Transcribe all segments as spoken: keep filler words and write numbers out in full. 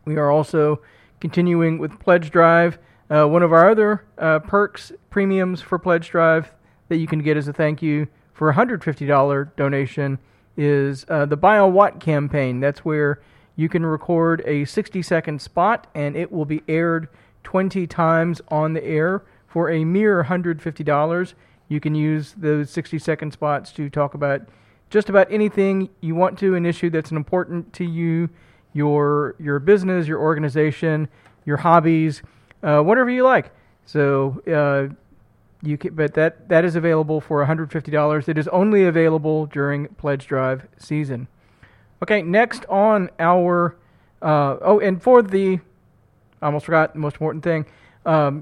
We are also continuing with Pledge Drive. Uh, one of our other uh, perks, premiums for Pledge Drive that you can get as a thank you for a one hundred fifty dollars donation is uh, the Buy a Watt campaign. That's where you can record a sixty-second spot, and it will be aired twenty times on the air for a mere one hundred fifty dollars. You can use those sixty-second spots to talk about just about anything you want to, an issue that's important to you, your your business, your organization, your hobbies, uh, whatever you like. So uh, you can, but that, that is available for one hundred fifty dollars. It is only available during Pledge Drive season. Okay, next on our uh, oh, and for the I almost forgot the most important thing. Um,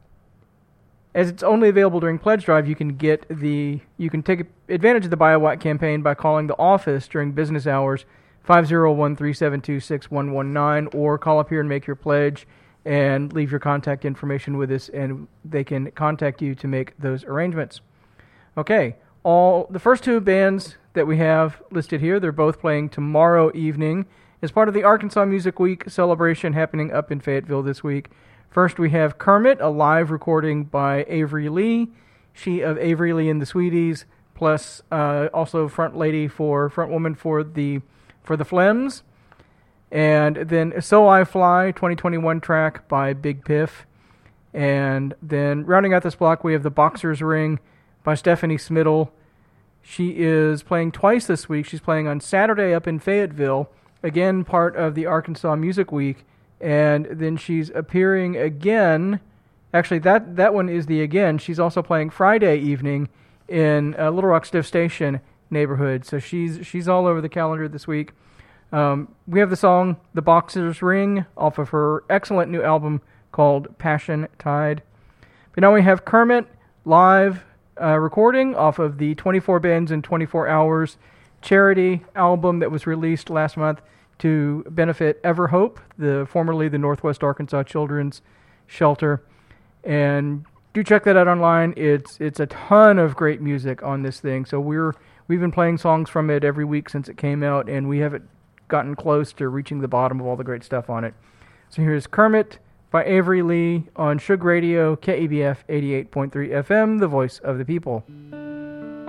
As it's only available during Pledge Drive, you can get the you can take advantage of the Buy a Watt campaign by calling the office during business hours, five oh one, three seven two, six one one nine, or call up here and make your pledge and leave your contact information with us, and they can contact you to make those arrangements. Okay, all the first two bands that we have listed here, they're both playing tomorrow evening as part of the Arkansas Music Week celebration happening up in Fayetteville this week. First, we have Kermit, a live recording by Avery Lee, she of Avery Lee and the Sweeties, plus uh, also front lady for front woman for the for the Flems, and then So I Fly, twenty twenty-one track by Big Piff, and then rounding out this block, we have the Boxer's Ring by Stephanie Smittle. She is playing twice this week. She's playing on Saturday up in Fayetteville, again part of the Arkansas Music Week. And then she's appearing again. Actually, that, that one is the again. She's also playing Friday evening in uh, Little Rock Stiff Station neighborhood. So she's she's all over the calendar this week. Um, we have the song The Boxer's Ring off of her excellent new album called Passion Tide. But now we have Kermit live uh, recording off of the twenty-four Bands in twenty-four Hours charity album that was released last month to benefit Everhope, the formerly the Northwest Arkansas Children's Shelter. And do check that out online. It's it's a ton of great music on this thing. So we're we've been playing songs from it every week since it came out, and we haven't gotten close to reaching the bottom of all the great stuff on it. So here's Kermit by Avery Lee on Shug Radio, K E B F eighty-eight point three F M, the voice of the people.